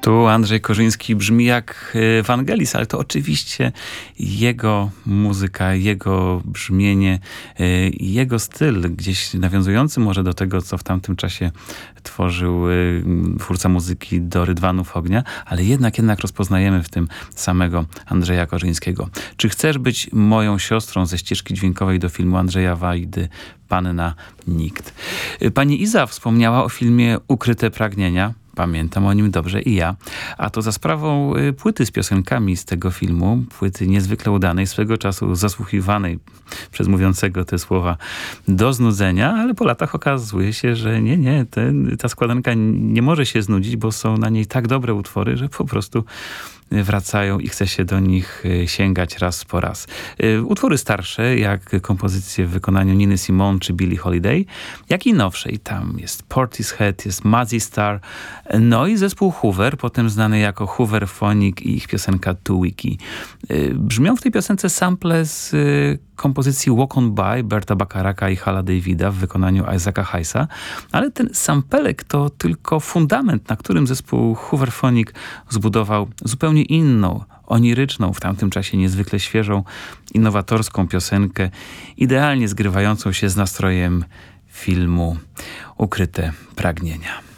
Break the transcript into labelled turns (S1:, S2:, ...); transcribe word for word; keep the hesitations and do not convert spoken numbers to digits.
S1: Tu Andrzej Korzyński brzmi jak Vangelis, ale to oczywiście jego muzyka, jego brzmienie, jego styl, gdzieś nawiązujący może do tego, co w tamtym czasie tworzył twórca muzyki do Rydwanów Ognia, ale jednak jednak rozpoznajemy w tym samego Andrzeja Korzyńskiego. Czy chcesz być moją siostrą ze ścieżki dźwiękowej do filmu Andrzeja Wajdy Panna Nikt? Pani Iza wspomniała o filmie Ukryte pragnienia. Pamiętam o nim dobrze i ja. A to za sprawą płyty z piosenkami z tego filmu, płyty niezwykle udanej, swego czasu zasłuchiwanej przez mówiącego te słowa do znudzenia, ale po latach okazuje się, że nie, nie, ten, ta składanka nie może się znudzić, bo są na niej tak dobre utwory, że po prostu wracają i chce się do nich sięgać raz po raz. Utwory starsze, jak kompozycje w wykonaniu Niny Simone czy Billie Holiday, jak i nowsze. I tam jest Portishead, jest Mazzy Star, no i zespół Hoover, potem znany jako Hooverphonic i ich piosenka Two Wiki. Brzmią w tej piosence sample z kompozycji Walk On By Berta Bacharaka i Hala Davida w wykonaniu Isaaca Hayesa, ale ten sampelek to tylko fundament, na którym zespół Hooverphonic zbudował zupełnie inną, oniryczną, w tamtym czasie niezwykle świeżą, innowatorską piosenkę, idealnie zgrywającą się z nastrojem filmu Ukryte pragnienia.